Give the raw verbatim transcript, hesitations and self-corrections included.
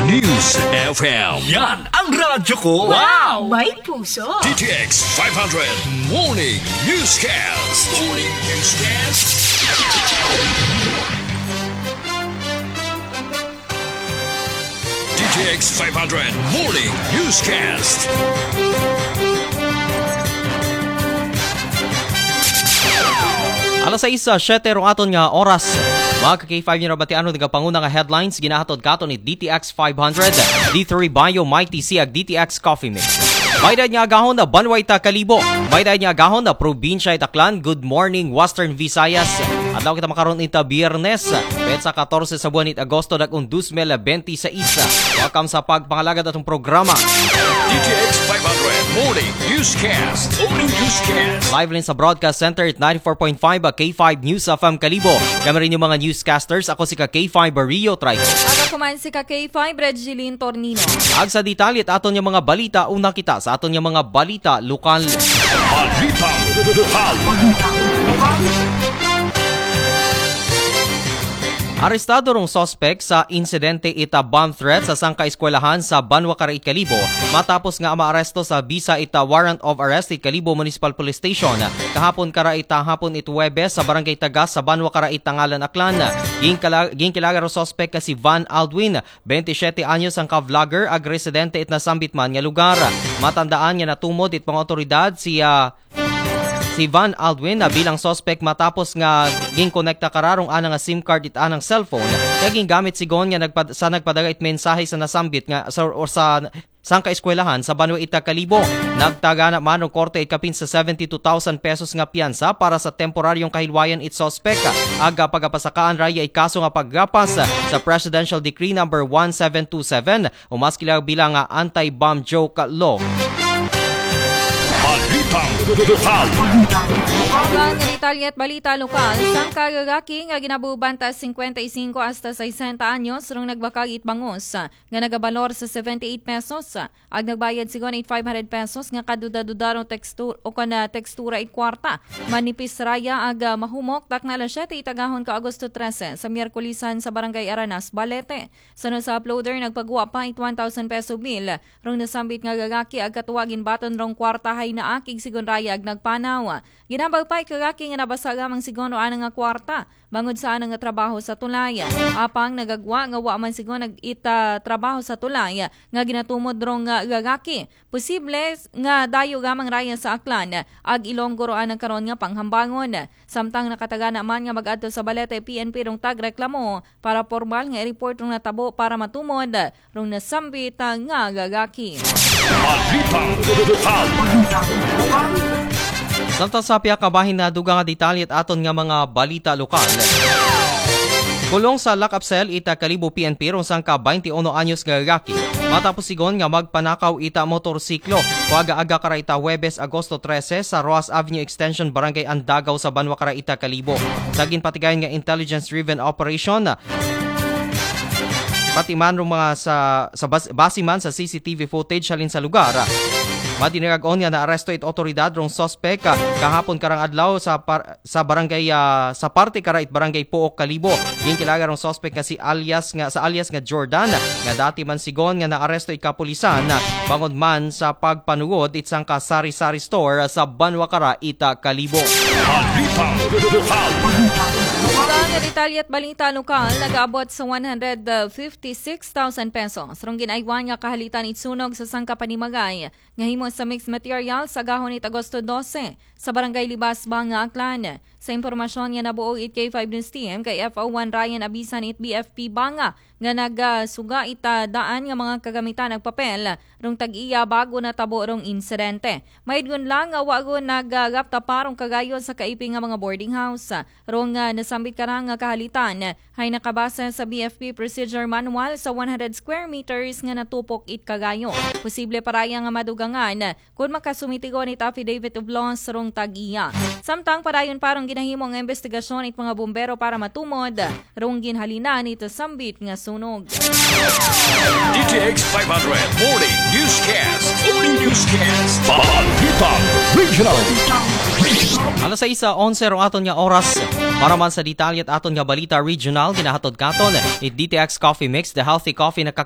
News F M. Yan ang radyo ko. Wow! May puso. D T X five hundred Morning Newscast. Morning Newscast. D T X five hundred Morning Newscast. Alas sais, siyete rong aton nga oras. Mga ka-K five nyo nabatiano nga panguna nga headlines ginahatod katon ni D T X five hundred, D three Bio, Mighty C ag D T X Coffee Mix. Bayad nga agahon na Banway ta Kalibo. Bayad nga agahon na Probinsya Itaklan. Good morning Western Visayas. Adlaw kita makaron ita Biyernes, petsa fourteen sa buwan it Agosto dagkong twenty twenty-six. Welcome sa pagpangalagad atong programa. D T X five hundred Morning Newscast. Morning Newscast. Live rin sa Broadcast Center at ninety-four point five K five News F M Kalibo. Kami rin yung mga newscasters. Ako si ka K five Rio Trico. Ako kumain si ka K five Regeline Tornino. Ag sa detalye at aton yung mga balita, una kita sa aton yung mga balita lokal. Balita lokal. Arestado rong suspect sa insidente ita bomb threat sa sangka eskwelahan sa Banwa Karait Kalibo matapos nga maaresto sa bisa ita warrant of arrest it Kalibo Municipal Police Station kahapon kara ita hapon it Huwebes sa barangay Tagas sa Banwa Karait Tangalan Aklan. Ginkilaga ro suspect ka si Van Aldwin, twenty-seven anyos ang ka-vlogger ag residente it nasambit man nga lugar. Matandaan nga natumod it mga otoridad si uh, Si Van Aldwin na bilang suspect matapos nga ginkonekta kararong anang nga SIM card it anang cellphone kaya gingamit sigon nga nagpad, sa nagpadaga it mensahe sa nasambit nga sa, or sa sangka eskwelahan sa Banwa ita Kalibo. Nagtaga na manong korte it kapin sa seventy-two thousand pesos nga piyansa para sa temporaryong kahilwayan it suspect. Aga pagapasakaan raya ay kaso nga paggapas sa Presidential Decree number seventeen twenty-seven o mas kilala bilang nga anti-bomb joke law. Ang detalye at balita lokal, sang kagagaki nga ginabubanta fifty-five hasta sixty anyos rong nagbakag itbangos nga nagabalor sa seventy-eight pesos. Ag nagbayad sigon it five hundred pesos nga kaduda-duda rong tekstur o kana tekstura it kwarta. Manipis raya ag mahumok takna alas siyete itagahon ka Agosto thirteen sa Miyerkulisan sa Barangay Aranas, Balete. Sano sa uploader nagpagwa pa it one thousand peso bill rong nasambit nga gagaki ag katuwagin baton rong kwarta hay na akig sigon raya ag nagpanaw. Ginabag pa kagaki nga nabasag amang sigon o anang nga kwarta bangod sa anang nga trabaho sa tulay. Apang nagagwa nga wa man sigon nag-ita trabaho sa tulay nga ginatumod rong nga gagaki. Posible nga dayo gamang raya sa Aklan ag Ilonggo ro anang karon nga panghambangon. Samtang nakataga naman nga mag-adto sa Balete P N P rong tagreklamo para formal nga i-report rong natabo para matumod rong nasambit nga gagaki. Samtang sa piya kabahin na duga nga detalye at aton nga mga balita lokal. Kulong sa lock-up cell ita Kalibo P N P rong sangka twenty-one anyos nga gagaki. Matapos sigon nga magpanakaw ita motorsiklo. Kuaga-aga kara ita Huwebes Agosto thirteen sa Roas Avenue Extension Barangay Andagaw sa Banwa kara ita Kalibo. Sagin patigayon nga intelligence-driven operation pati man rong mga sa, sa bas, basiman sa C C T V footage halin sa lugar. Madiniragon nga na-aresto it otoridad rong suspect uh, kahapon karang adlaw sa par, sa barangay uh, sa parte karait barangay Pook Kalibo. Ginkilaga rong suspect nga si alias nga sa alias nga Jordan nga dati man sigon nga na-aresto it kapulisan uh, bangod man sa pagpanugod it sangka sari-sari store uh, sa Banwa Kara ita Kalibo. Ang detalye at balita lokal nag-aabot sa one hundred fifty-six thousand pesos. Rong ginaiwan nga kahalitan itsunog sa sangka Panimagay nga himo sa mixed material sa gahon it Agosto twelve sa Barangay Libas, Banga, Aklan. Sa impormasyon nga nabuo it K five News Team kay F O one Ryan Abisan it B F P Banga nga nagsuga ita daan nga mga kagamitan ng papel rong tag-iya bago na tabo rong insidente. Maidgon lang nga wago naggapta parong kagayon sa kaiping nga mga boarding house. Rong uh, nasambit karang nga kahalitan hay nakabasa sa B F P Procedure Manual sa one hundred square meters nga natupok it kagayo. Posible paraya nga madugangan kung makasumitigon it affidavit of loss rong tag-iya. Samtang parayon parang ginahimo nga investigasyon it mga bumbero para matumod rong ginhalinan ito sambit nga sunog. D T X five hundred Morning Newscast. Morning Newscast. Balita Regional. Alas sais, eleven rong aton nga oras. Para man sa detalye at aton nga balita regional, ginahatod katon it D T X Coffee Mix, the healthy coffee na